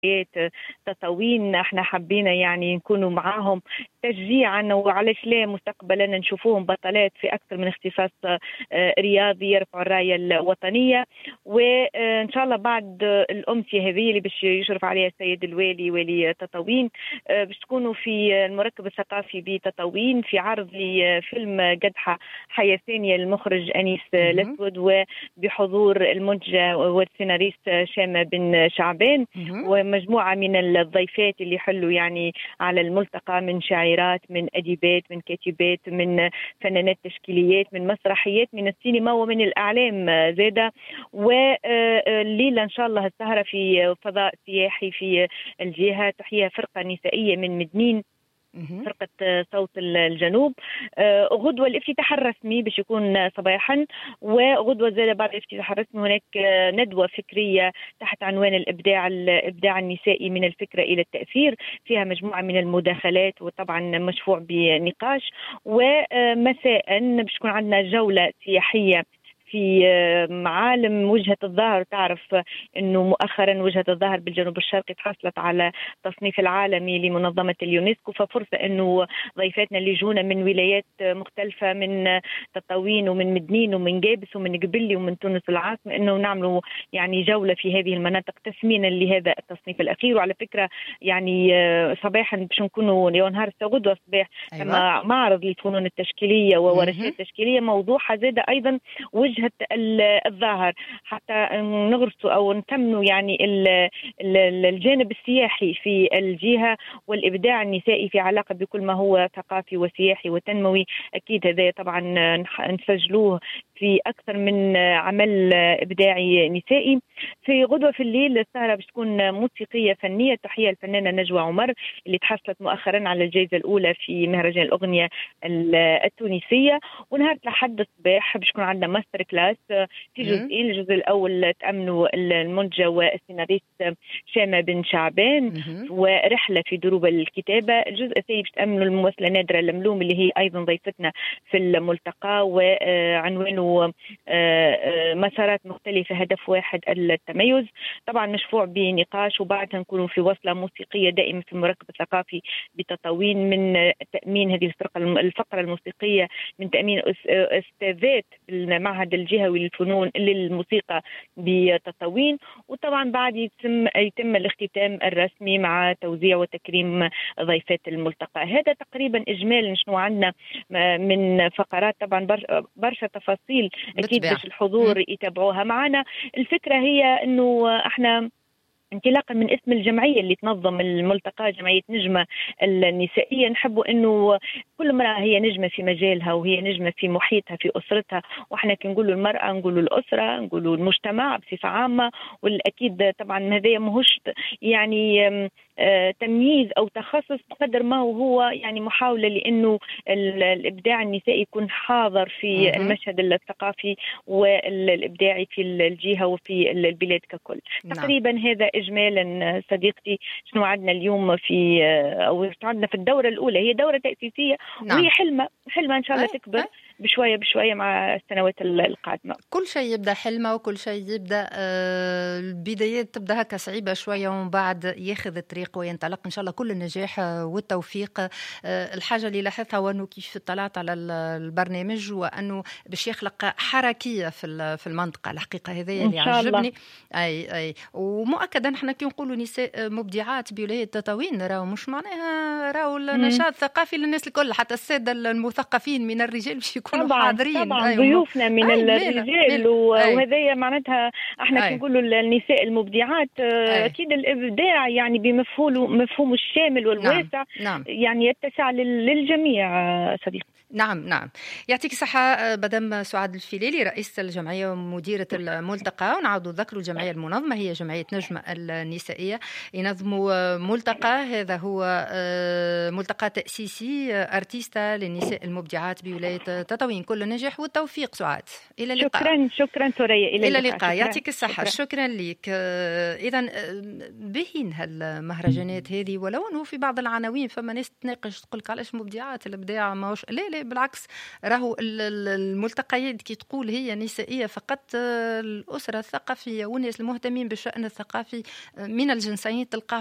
تطاوين. احنا حبينا يعني نكونوا معاهم تشجيعا، وعلش لا مستقبلا نشوفوهم بطلات في اكثر من اختصاص رياضي يرفعوا الرايه الوطنيه. وان شاء الله بعد الامسيه هذه اللي باش يشرف عليها السيد الوالي والي تطاوين باش تكونوا في المركب الثقافي بتطاوين في عرض لفيلم قدحة حياة ثانية للمخرج أنيس الأسود، وبحضور المنتجة والسيناريست شامة بن شعبان، ومجموعة من الضيفات اللي حلوا يعني على الملتقى، من شاعرات، من أديبات، من كاتبات، من فنانات تشكيليات، من مسرحيات، من السينما ومن الأعلام زادة. والليلة إن شاء الله السهرة في فضاء سياحي في الجهة تحييها فرقة نسائية من مدنين، فرقة صوت الجنوب. غدوة الافتتاح الرسمي باش يكون صباحا، وغدوة زادة بعد الافتتاح الرسمي هناك ندوة فكرية تحت عنوان الإبداع النسائي من الفكرة إلى التأثير، فيها مجموعة من المداخلات وطبعا مشفوع بنقاش. ومساء باش تكون عندنا جولة سياحية في معالم وجهة الظاهر. تعرف أنه مؤخرا وجهة الظاهر بالجنوب الشرقي تحصلت على تصنيف العالمي لمنظمة اليونسكو، ففرصة أنه ضيفاتنا اللي جونا من ولايات مختلفة، من تطاوين ومن مدنين ومن جابس ومن قبلي ومن تونس العاصمة، أنه نعملوا يعني جولة في هذه المناطق تثمينا لهذا التصنيف الأخير. وعلى فكرة يعني صباحا باش نكونوا نهار غدوة صباح كما معرض للفنون التشكيلية وورشات تشكيلية موضوعها زاد أيضا وجهة الظاهر، حتى نغرسوا أو نتمنوا يعني الجانب السياحي في الجهة والإبداع النسائي في علاقة بكل ما هو ثقافي وسياحي وتنموي. أكيد هذا طبعا نسجلوه في أكثر من عمل إبداعي نسائي. في غدوة في الليل السهرة باش تكون موسيقية فنية، تحية الفنانة نجوى عمر اللي تحصلت مؤخرا على الجائزة الأولى في مهرجان الأغنية التونسية. ونهار الأحد الصباح باش يكون عندنا ماستر كلاس في جزئين. الجزء الأول تأمنوا المنتجة والسيناريست شامة بن شعبان ورحلة في دروب الكتابة. الجزء الثاني باش تأمنوا الممثلة نادرة الملوم اللي هي أيضا ضيفتنا في الملتقى، وعنوانه مسارات مختلفة هدف واحد التميز. طبعا مشفوع بنقاش، وبعدها نكونوا في وصلة موسيقية دائما في المركب الثقافي بتطاوين، من تأمين هذه الفقرة الموسيقية، من تأمين أستاذات المعهد الجهوي للفنون للموسيقى بتطاوين. وطبعا بعد يتم الاختتام الرسمي مع توزيع وتكريم ضيفات الملتقى. هذا تقريبا إجمالا شنو عندنا من فقرات. طبعا برشا تفاصيل أكيد باش الحضور يتابعوها معنا. الفكرة هي أنه احنا انطلاقا من اسم الجمعية اللي تنظم الملتقى، جمعية نجمة النسائية، نحبوا أنه كل امرأة هي نجمة في مجالها وهي نجمة في محيطها في أسرتها. وإحنا كنقولوا المرأة نقولوا الأسرة، نقولوا المجتمع بصفة عامة. والأكيد طبعا هذا ماهوش يعني تمييز أو تخصص بقدر ما هو يعني محاولة لأنه الإبداع النسائي يكون حاضر في المشهد الثقافي والإبداعي في الجهة وفي البلاد ككل. تقريبا هذا إجمالا صديقتي شنو عندنا اليوم في أو عندنا في الدورة الأولى. هي دورة تأسيسية وهي حلمة إن شاء الله تكبر بشوية بشوية مع السنوات القادمة. كل شيء يبدأ حلمة وكل شيء يبدأ البدايات تبدأ هكا صعيبة شوية ومن بعد ياخذ الطريق وينطلق إن شاء الله. كل النجاح والتوفيق. الحاجة اللي لاحظتها وأنه كيف طلعت على البرنامج وأنه باش يخلق حركية في المنطقة. الحقيقة هذه اللي عجبني. أي ومؤكدا احنا كي نقولوا نساء مبدعات بولاية تطاوين راهو مش معناها راهو النشاط الثقافي للناس الكل، حتى السادة المثقفين من الرجال باش يكونوا حاضرين. طبعا ضيوفنا من الرجال وهذا معناتها احنا كنقولوا النساء المبدعات. اكيد الابداع يعني بمفهومه الشامل والواسع. نعم. يعني يتسع للجميع صديقي. نعم. يعطيك الصحة مدام سعاد الفليلي رئيسة الجمعية ومديرة الملتقى. ونعود نذكر الجمعية المنظمة هي جمعية نجمة النسائية، ينظموا ملتقى. هذا هو ملتقى تأسيسي أرتيستا للنساء المبدعات بولاية تطاوين. المحتوين كل النجاح والتوفيق. سعاد، إلى اللقاء. شكرا ثريا، إلى اللقاء. يعطيك الصحة. شكرا لك. إذا بهين هالمهرجانات هذه، ولو أنه في بعض العناوين فما ناس تناقش تقولك علاش مبدعات الإبداع ماهوش، لا بالعكس، راهو الملتقيات كي تقول هي نسائية فقط، الأسرة الثقافية والناس المهتمين بالشأن الثقافي من الجنسين تلقاه